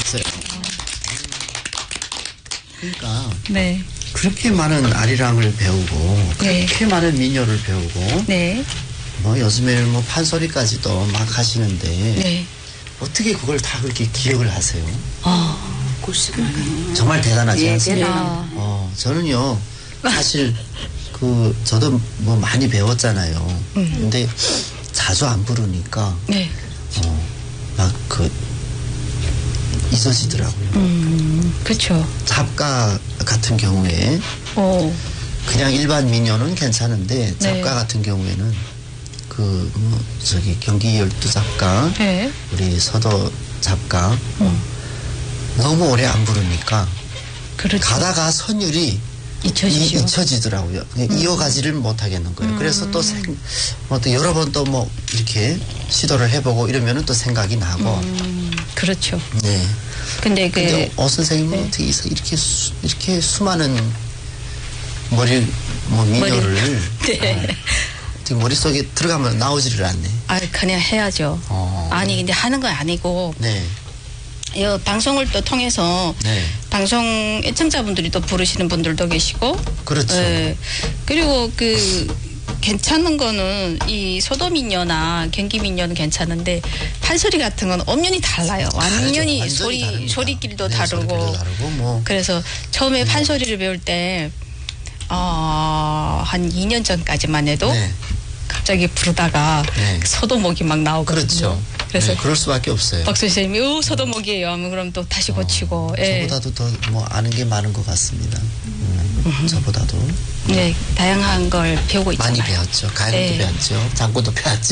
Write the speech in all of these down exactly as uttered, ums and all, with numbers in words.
없어요. 그러니까 네. 그렇게 많은 아리랑을 배우고 네. 그렇게 많은 민요를 배우고 네. 뭐 요즘에 뭐 판소리까지도 막 하시는데 네. 어떻게 그걸 다 그렇게 기억을 하세요? 아, 글쎄. 정말 대단하지 예, 않습니까? 대단하다. 어, 저는요 사실 그 저도 뭐 많이 배웠잖아요. 음. 근데 자주 안 부르니까 네. 어, 막 그 잊어지더라고요. 음, 그렇죠. 잡가 같은 경우에 오. 그냥 일반 민요는 괜찮은데 잡가 네. 같은 경우에는 그 뭐 저기 경기 열두 잡가 네. 우리 서도 잡가 어, 음. 너무 오래 안 부르니까 그렇죠. 가다가 선율이 잊혀지죠. 이, 잊혀지더라고요. 그냥 음. 이어가지를 못하겠는 거예요. 음. 그래서 또, 생, 뭐 또 여러 번 또 뭐 이렇게 시도를 해보고 이러면은 또 생각이 나고. 음, 그렇죠. 네. 근데 그 근데 어 선생님은 네. 어떻게 해서 이렇게 수, 이렇게 수많은 머리 뭐 민요를 네. 아, 어떻게 머릿속에 들어가면 나오지를 않네. 아, 그냥 해야죠. 어. 아니 근데 하는 건 아니고 네. 이 방송을 또 통해서 네. 방송 애청자분들이 또 부르시는 분들도 계시고 그렇죠. 예. 그리고 그 괜찮은 거는 이 소도민요나 경기민요는 괜찮은데 판소리 같은 건 엄연히 달라요. 완전히 완전히 소리 다릅니다. 소리길도 네, 다르고. 소리길도 다르고 뭐. 그래서 처음에 판소리를 배울 때 어, 한 이 년 전까지만 해도 네. 갑자기 부르다가 네. 소도목이 막 나오거든요. 그렇죠. 그래서 네, 그럴 수밖에 없어요. 박수 선생님이 오 소도목이에요 하면 그럼 또 다시 고치고. 예. 저보다도 더 뭐 아는 게 많은 것 같습니다. 음, 저보다도 네, 다양한 걸 배우고 있잖아요. 많이 배웠죠. 가요도 네. 배웠죠. 장구도 배웠죠.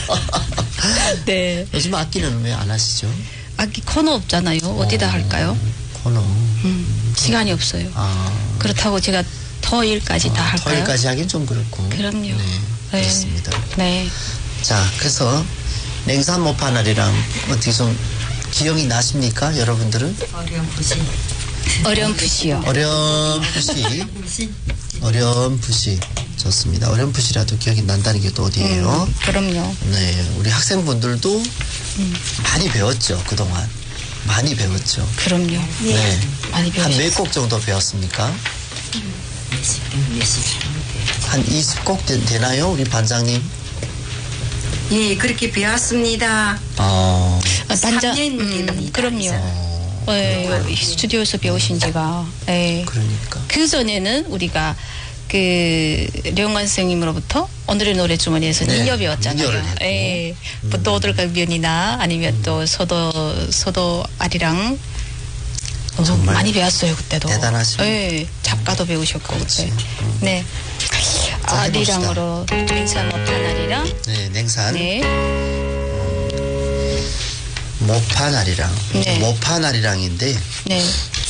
네. 요즘 악기는 왜 안 하시죠? 악기 코너 없잖아요. 어디다 어, 할까요? 코너. 음, 시간이 없어요. 아, 그렇다고 제가 토일까지 다 아, 할까요? 토요일까지 하긴 좀 그렇고. 그럼요. 네, 네. 그렇습니다. 네. 자, 그래서 냉산 모파날이랑 어떻게 좀 기억이 나십니까, 여러분들은? 어렴풋이. 어렴풋이요. 어렴풋이, 어렴풋이 좋습니다. 어렴풋이라도 기억이 난다는 게 또 어디예요? 음, 그럼요. 네, 우리 학생분들도 음. 많이 배웠죠, 그동안. 많이 배웠죠. 그럼요. 네. 많이 한 배우셨어요. 몇 곡 정도 배웠습니까? 몇십, 몇십. 한 이십 곡 되, 되나요, 우리 반장님? 예, 그렇게 배웠습니다. 어, 아, 반장, 삼 년입니다. 음, 그럼요. 어, 네, 이 스튜디오에서 배우신 지가. 네. 그러니까. 그 전에는 우리가 그 령관 선생님으로부터 오늘의 노래 주머니에서 네, 민요 배웠잖아요. 민요를 했고. 예. 음. 뭐 노들각변이나 아니면 음. 또 서도 서도 아리랑 어, 정말 많이 배웠어요 그때도. 대단하시네. 예. 작가도 배우셨고 그렇지. 그때. 음. 네. 자, 아리랑으로 냉산 못한 아리랑. 네, 냉산. 네. 모파날이랑. 네. 모파날이랑인데, 네.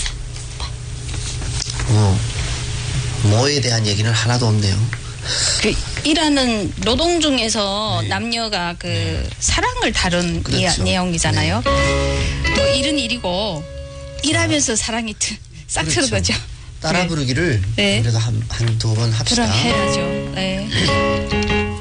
뭐, 뭐에 대한 얘기는 하나도 없네요. 그 일하는 노동 중에서 네. 남녀가 그 사랑을 다룬 그렇죠. 이야- 내용이잖아요. 또 일은 일이고 일하면서 사랑이 트, 싹 트는 그렇죠. 거죠. 따라 네. 부르기를 네. 그래도 한, 한 두 번 합시다. 그럼 해야죠. 네.